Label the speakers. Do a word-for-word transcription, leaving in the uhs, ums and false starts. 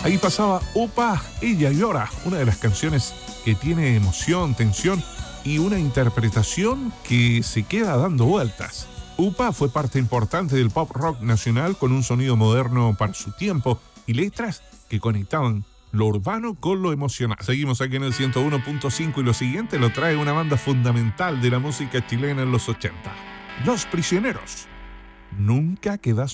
Speaker 1: Ahí pasaba Upa, Ella Llora, una de las canciones que tiene emoción, tensión y una interpretación que se queda dando vueltas. Upa fue parte importante del pop rock nacional con un sonido moderno para su tiempo y letras que conectaban lo urbano con lo emocional. Seguimos aquí en el ciento uno punto cinco y lo siguiente lo trae una banda fundamental de la música chilena en los ochenta. Los Prisioneros. Nunca quedas